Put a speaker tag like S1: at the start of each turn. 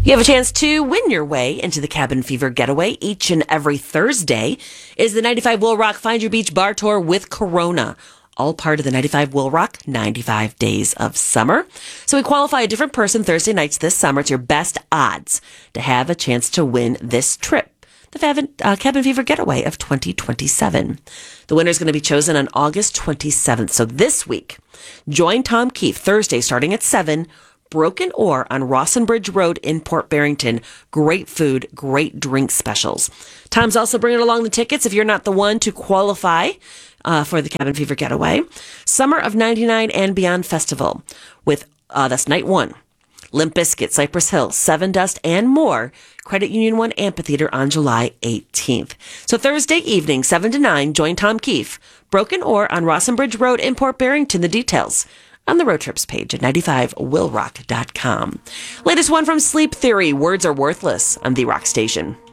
S1: You have a chance to win your way into the Cabin Fever Getaway. Each and every Thursday is the 95 Will Rock Find Your Beach Bar Tour with Corona. All part of the 95 Will Rock 95 Days of Summer. So we qualify a different person Thursday nights this summer. It's your best odds to have a chance to win this trip, the Cabin Fever Getaway of 2027. The winner is going to be chosen on August 27th. So this week, join Tom Keefe Thursday starting at 7, Broken Oar on Rawsonbridge Road in Port Barrington. Great food, great drink specials. Tom's also bringing along the tickets if you're not the one to qualify for the Cabin Fever Getaway. Summer of 99 and Beyond Festival with, that's night 1. Limp Bizkit, Cypress Hill, Seven Dust, and more. Credit Union 1 Amphitheater on July 18th. So Thursday evening, 7 to 9, join Tom Keefe. Broken Oar on Rawsonbridge Road in Port Barrington. The details on the road trips page at 95willrock.com. Latest one from Sleep Theory, Words Are Worthless on The Rock Station.